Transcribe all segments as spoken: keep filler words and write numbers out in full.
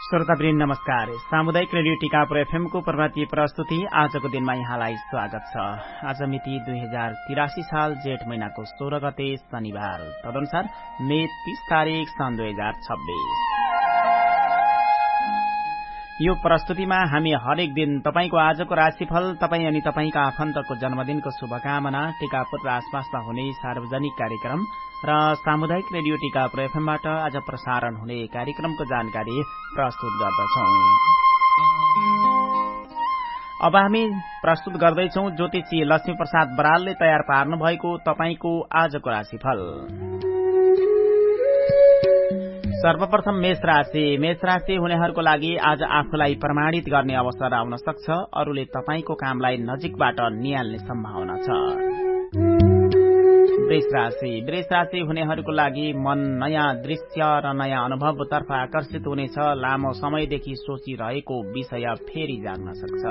श्रोतावृन्द नमस्कार। सामुदायिक radio Tikapur FM को प्रभाती प्रस्तुति आजको दिनमा यहाँलाई स्वागत छ। आज मिति दुई हजार तिरासी साल जेठ महिनाको सोह्र गते शनिबार, तदनुसार मे तीस तारीक सन् दुई हजार छब्बीस। यो प्रस्तुतिमा हामी हरेक दिन तपाईको आजको राशिफल, तपाई अनि तपाईका आफन्तको जन्मदिनको शुभकामना, टिकापुर र आसपासमा हुने सार्वजनिक कार्यक्रम र सामुदायिक रेडियो टिकापुर एफएमबाट आज प्रसारण हुने कार्यक्रमको जानकारी प्रस्तुत गर्दछौं। अब हामी प्रस्तुत गर्दैछौं ज्योतिषी लक्ष्मी प्रसाद बरालले तयार पार्नु भएको तपाईको आजको राशिफल। सर्वप्रथम मेष राशि। मेष राशि हुनेहरूको लागि आज आफूलाई प्रमाणित गर्ने अवसर आउन सक्छ। अरूले तपाईको कामलाई नजिकबाट निहाल्ने सम्भावना छ। वृष राशि। वृष राशि हुनेहरूको लागि मन नयाँ दृश्य र नयाँ अनुभवतर्फ आकर्षित हुनेछ। लामो समयदेखि सोचिरहेको विषय फेरि जाग्न सक्छ।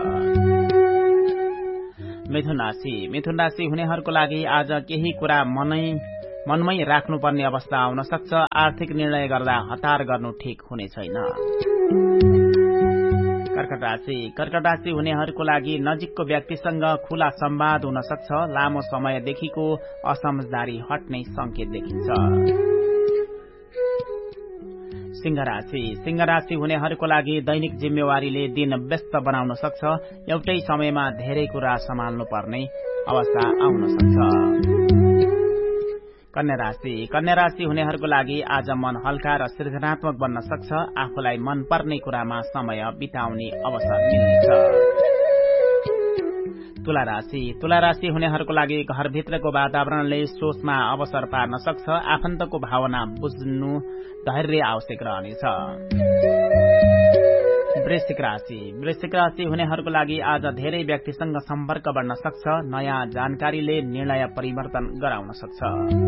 मिथुन राशि। मिथुन राशि हुनेहरूको लागि आज केही कुरा मनै मनमै राख्नुपर्ने अवस्था आउन सक्छ। आर्थिक निर्णय गर्दा हतार गर्नु ठिक हुने छैन। कर्कट राशि। कर्कट राशि हुनेहरूको लागि नजिकको व्यक्तिसँग खुला संवाद हुन सक्छ। लामो समयदेखिको असमझदारी हट्ने संकेत देखिन्छ। सिंह राशि। सिंह राशि हुनेहरूको लागि दैनिक जिम्मेवारीले दिन व्यस्त बनाउन सक्छ। एउटै समयमा धेरै कुरा सम्हाल्नु पर्ने अवस्था आउन सक्छ। कन्या राशि। कन्या राशि हुनेहरूको लागि आज मन हल्का र सृजनात्मक बन्न सक्छ। आफूलाई मनपर्ने कुरामा समय बिताउने अवसर मिल्नेछ। तुला राशि। तुला राशि हुनेहरूको लागि घरभित्रको वातावरणले सोचमा अवसर पार्न सक्छ। आफन्तको भावना बुझ्नु धैर्य आवश्यक रहनेछ। वृश्चिक राशि। वृश्चिक राशि हुनेहरूको लागि आज धेरै व्यक्तिसँग सम्पर्क बढ्न सक्छ। नयाँ जानकारीले निर्णय परिवर्तन गराउन सक्छ।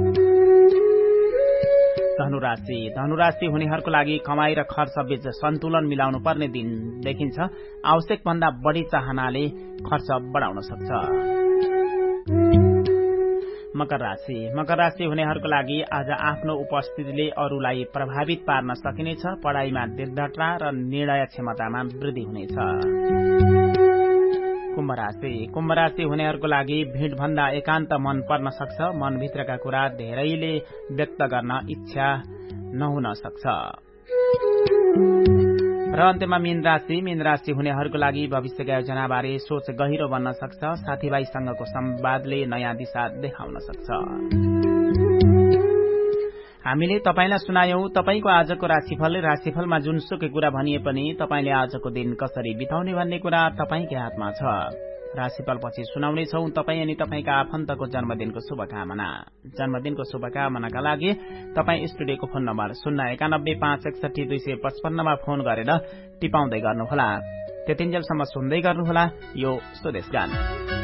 धनुराशि। धनुराशि हुनेहरूको लागि कमाई र खर्च बीच सन्तुलन मिलाउनु पर्ने दिन देखिन्छ। आवश्यक भन्दा बढी चाहनाले खर्च बढाउन सक्छ। मकर राशि। मकर राशि हुनेहरूको लागि आज आफ्नो उपस्थितिले अरूलाई प्रभावित पार्न सकिनेछ। पढ़ाईमा दृढता र निर्णय क्षमतामा वृद्धि हुनेछ। कुम्भ राशि। कुम्भ राशि हुनेहरूको लागि भीड़भन्दा एकान्त मन पर्न सक्छ। मनभित्रका कुरा धेरैले व्यक्त गर्न इच्छा नहुन सक्छ। र अन्त्यमा मीन राशि। मीन राशि हुनेहरूको लागि भविष्यका योजनाबारे सोच गहिरो बन्न सक्छ। साथीभाइसँगको संवादले नयाँ दिशा देखाउन सक्छ। हामीले तपाईलाई सुनायौं तपाईको आजको राशिफल। राशिफलमा जुनसुकै कुरा भनिए पनि तपाईले आजको दिन कसरी बिताउने भन्ने कुरा तपाईकै हातमा छ। राशिफल पछि सुनाउने छौं तपाई अनि तपाईका आफन्तको जन्मदिनको शुभकामना। जन्मदिनको शुभकामनाका लागि तपाई स्टुडियोको फोन नम्बर शून्य एकानब्बे पाँच एकसठी दुई सय पचपन्नमा फोन गरेर टिपाउँदै गर्नुहोला। त्यतिन्जेलसम्म सुन्दै गर्नुहोला यो स्वदेश गान।